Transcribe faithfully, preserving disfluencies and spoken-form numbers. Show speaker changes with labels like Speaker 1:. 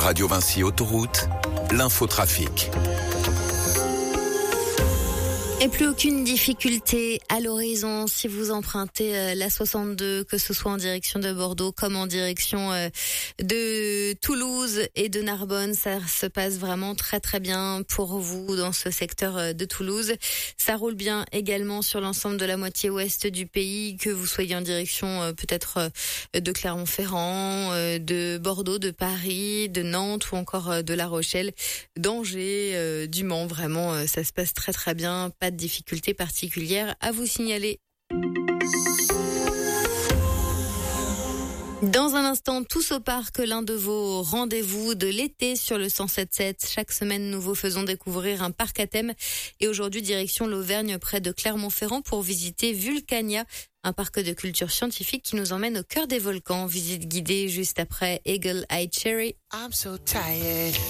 Speaker 1: Radio Vinci Autoroute, l'infotrafic.
Speaker 2: Et plus aucune difficulté à l'horizon si vous empruntez la soixante-deux, que ce soit en direction de Bordeaux comme en direction de Toulouse et de Narbonne. Ça se passe vraiment très très bien pour vous dans ce secteur de Toulouse. Ça roule bien également sur l'ensemble de la moitié ouest du pays, que vous soyez en direction peut-être de Clermont-Ferrand, de Bordeaux, de Paris, de Nantes ou encore de La Rochelle, d'Angers, du Mans. Vraiment, ça se passe très très bien. Pas de difficultés particulières à vous signaler. Dans un instant, tous au parc, l'un de vos rendez-vous de l'été sur le cent sept sept. Chaque semaine, nous vous faisons découvrir un parc à thème. Et aujourd'hui, direction l'Auvergne, près de Clermont-Ferrand, pour visiter Vulcania, un parc de culture scientifique qui nous emmène au cœur des volcans. Visite guidée juste après Eagle Eye Cherry.
Speaker 3: I'm so tired.